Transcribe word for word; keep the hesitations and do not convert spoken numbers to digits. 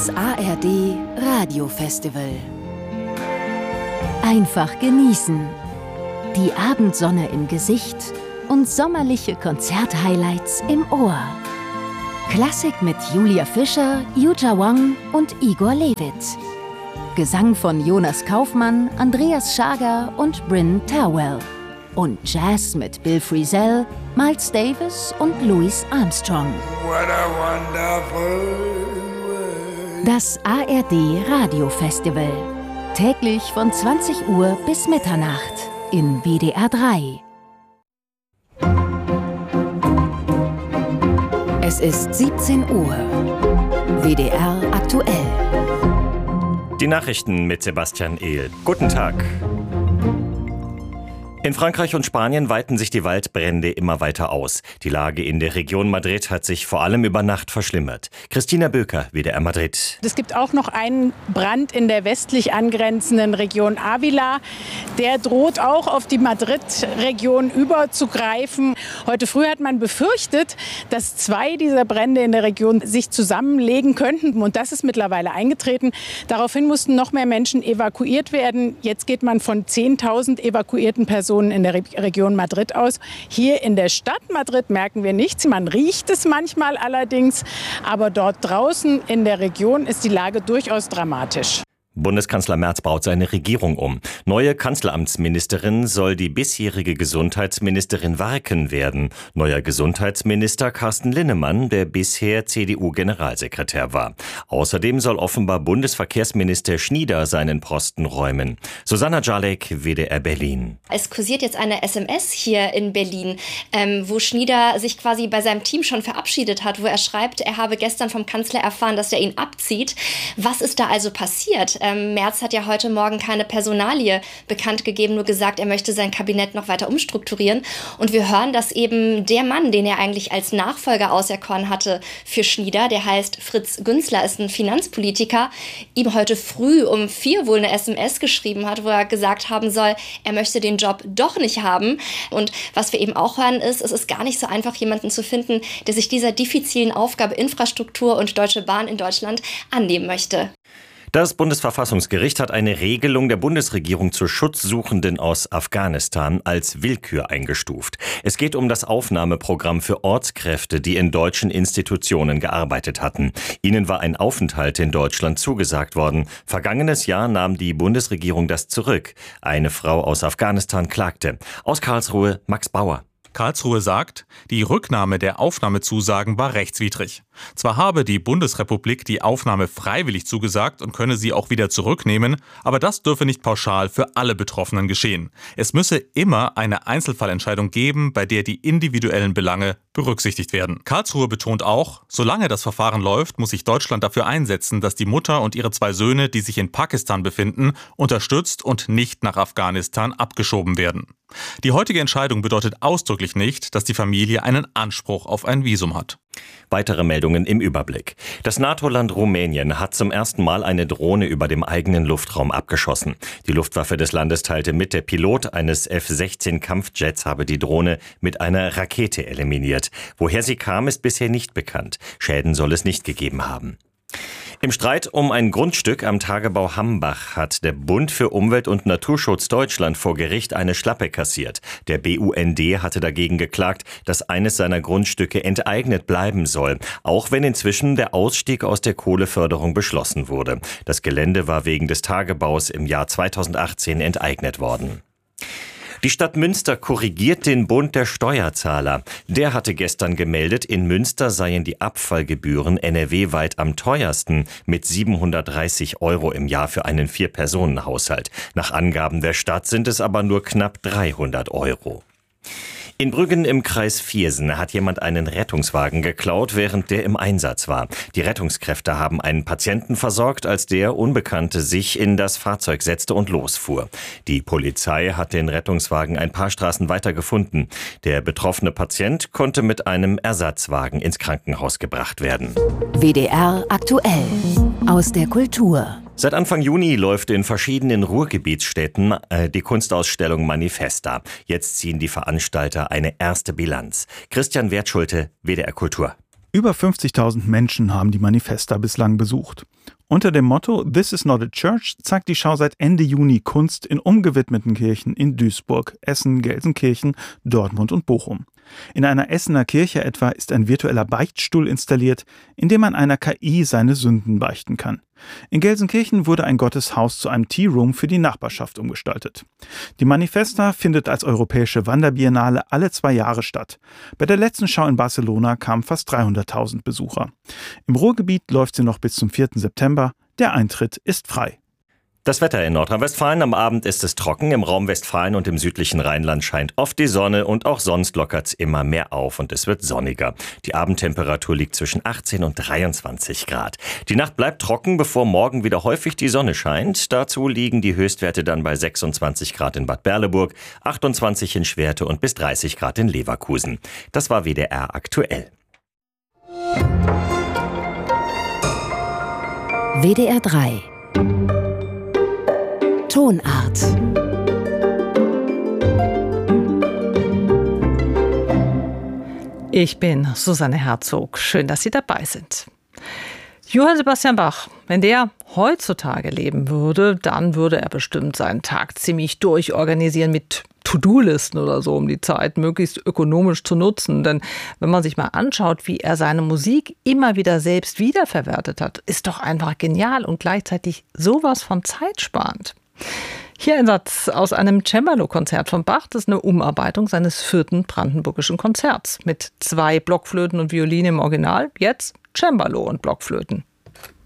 Das A R D Radiofestival. Einfach genießen. Die Abendsonne im Gesicht und sommerliche Konzerthighlights im Ohr. Klassik mit Julia Fischer, Yuja Wang und Igor Levit. Gesang von Jonas Kaufmann, Andreas Schager und Bryn Terwell. Und Jazz mit Bill Frisell, Miles Davis und Louis Armstrong. What a wonderful world. Das A R D Radiofestival. Täglich von zwanzig Uhr bis Mitternacht in W D R drei. Es ist siebzehn Uhr. W D R aktuell. Die Nachrichten mit Sebastian Ehl. Guten Tag. In Frankreich und Spanien weiten sich die Waldbrände immer weiter aus. Die Lage in der Region Madrid hat sich vor allem über Nacht verschlimmert. Christina Böker, W D R Madrid. Es gibt auch noch einen Brand in der westlich angrenzenden Region Ávila. Der droht auch auf die Madrid-Region überzugreifen. Heute früh hat man befürchtet, dass zwei dieser Brände in der Region sich zusammenlegen könnten. Und das ist mittlerweile eingetreten. Daraufhin mussten noch mehr Menschen evakuiert werden. Jetzt geht man von zehntausend evakuierten Personen in der Re- Region Madrid aus. Hier in der Stadt Madrid merken wir nichts. Man riecht es manchmal allerdings. Aber dort draußen in der Region ist die Lage durchaus dramatisch. Bundeskanzler Merz baut seine Regierung um. Neue Kanzleramtsministerin soll die bisherige Gesundheitsministerin Warken werden. Neuer Gesundheitsminister Carsten Linnemann, der bisher C D U-Generalsekretär war. Außerdem soll offenbar Bundesverkehrsminister Schnieder seinen Posten räumen. Susanna Jalek, W D R Berlin. Es kursiert jetzt eine S M S hier in Berlin, ähm, wo Schnieder sich quasi bei seinem Team schon verabschiedet hat, wo er schreibt, er habe gestern vom Kanzler erfahren, dass er ihn abzieht. Was ist da also passiert? Ähm, Merz hat ja heute Morgen keine Personalie bekannt gegeben, nur gesagt, er möchte sein Kabinett noch weiter umstrukturieren. Und wir hören, dass eben der Mann, den er eigentlich als Nachfolger auserkoren hatte für Schnieder, der heißt Fritz Günzler, ist ein Finanzpolitiker, ihm heute früh um vier wohl eine S M S geschrieben hat, wo er gesagt haben soll, er möchte den Job doch nicht haben. Und was wir eben auch hören ist, es ist gar nicht so einfach, jemanden zu finden, der sich dieser diffizilen Aufgabe Infrastruktur und Deutsche Bahn in Deutschland annehmen möchte. Das Bundesverfassungsgericht hat eine Regelung der Bundesregierung zu Schutzsuchenden aus Afghanistan als Willkür eingestuft. Es geht um das Aufnahmeprogramm für Ortskräfte, die in deutschen Institutionen gearbeitet hatten. Ihnen war ein Aufenthalt in Deutschland zugesagt worden. Vergangenes Jahr nahm die Bundesregierung das zurück. Eine Frau aus Afghanistan klagte. Aus Karlsruhe, Max Bauer. Karlsruhe sagt, die Rücknahme der Aufnahmezusagen war rechtswidrig. Zwar habe die Bundesrepublik die Aufnahme freiwillig zugesagt und könne sie auch wieder zurücknehmen, aber das dürfe nicht pauschal für alle Betroffenen geschehen. Es müsse immer eine Einzelfallentscheidung geben, bei der die individuellen Belange berücksichtigt werden. Karlsruhe betont auch, solange das Verfahren läuft, muss sich Deutschland dafür einsetzen, dass die Mutter und ihre zwei Söhne, die sich in Pakistan befinden, unterstützt und nicht nach Afghanistan abgeschoben werden. Die heutige Entscheidung bedeutet ausdrücklich nicht, dass die Familie einen Anspruch auf ein Visum hat. Weitere Meldungen im Überblick. Das NATO-Land Rumänien hat zum ersten Mal eine Drohne über dem eigenen Luftraum abgeschossen. Die Luftwaffe des Landes teilte mit, der Pilot eines F sechzehn Kampfjets habe die Drohne mit einer Rakete eliminiert. Woher sie kam, ist bisher nicht bekannt. Schäden soll es nicht gegeben haben. Im Streit um ein Grundstück am Tagebau Hambach hat der Bund für Umwelt und Naturschutz Deutschland vor Gericht eine Schlappe kassiert. Der B U N D hatte dagegen geklagt, dass eines seiner Grundstücke enteignet bleiben soll, auch wenn inzwischen der Ausstieg aus der Kohleförderung beschlossen wurde. Das Gelände war wegen des Tagebaus im Jahr zweitausendachtzehn enteignet worden. Die Stadt Münster korrigiert den Bund der Steuerzahler. Der hatte gestern gemeldet, in Münster seien die Abfallgebühren N R W-weit am teuersten mit siebenhundertdreißig Euro im Jahr für einen Vier-Personen-Haushalt. Nach Angaben der Stadt sind es aber nur knapp dreihundert Euro. In Brüggen im Kreis Viersen hat jemand einen Rettungswagen geklaut, während der im Einsatz war. Die Rettungskräfte haben einen Patienten versorgt, als der Unbekannte sich in das Fahrzeug setzte und losfuhr. Die Polizei hat den Rettungswagen ein paar Straßen weiter gefunden. Der betroffene Patient konnte mit einem Ersatzwagen ins Krankenhaus gebracht werden. W D R aktuell. Aus der Kultur. Seit Anfang Juni läuft in verschiedenen Ruhrgebietsstädten äh, die Kunstausstellung Manifesta. Jetzt ziehen die Veranstalter eine erste Bilanz. Christian Wertschulte, W D R Kultur. Über fünfzigtausend Menschen haben die Manifesta bislang besucht. Unter dem Motto This is not a church zeigt die Schau seit Ende Juni Kunst in umgewidmeten Kirchen in Duisburg, Essen, Gelsenkirchen, Dortmund und Bochum. In einer Essener Kirche etwa ist ein virtueller Beichtstuhl installiert, in dem man einer K I seine Sünden beichten kann. In Gelsenkirchen wurde ein Gotteshaus zu einem Tea Room für die Nachbarschaft umgestaltet. Die Manifesta findet als europäische Wanderbiennale alle zwei Jahre statt. Bei der letzten Schau in Barcelona kamen fast dreihunderttausend Besucher. Im Ruhrgebiet läuft sie noch bis zum vierten September. Der Eintritt ist frei. Das Wetter in Nordrhein-Westfalen: Am Abend ist es trocken. Im Raum Westfalen und im südlichen Rheinland scheint oft die Sonne und auch sonst lockert's immer mehr auf und es wird sonniger. Die Abendtemperatur liegt zwischen achtzehn und dreiundzwanzig Grad. Die Nacht bleibt trocken, bevor morgen wieder häufig die Sonne scheint. Dazu liegen die Höchstwerte dann bei sechsundzwanzig Grad in Bad Berleburg, achtundzwanzig in Schwerte und bis dreißig Grad in Leverkusen. Das war W D R aktuell. W D R drei Tonart. Ich bin Susanne Herzog. Schön, dass Sie dabei sind. Johann Sebastian Bach, wenn der heutzutage leben würde, dann würde er bestimmt seinen Tag ziemlich durchorganisieren mit To-Do-Listen oder so, um die Zeit möglichst ökonomisch zu nutzen. Denn wenn man sich mal anschaut, wie er seine Musik immer wieder selbst wiederverwertet hat, ist doch einfach genial und gleichzeitig sowas von zeitsparend. Hier ein Satz aus einem Cembalo-Konzert von Bach. Das ist eine Umarbeitung seines vierten brandenburgischen Konzerts mit zwei Blockflöten und Violine im Original, jetzt Cembalo und Blockflöten.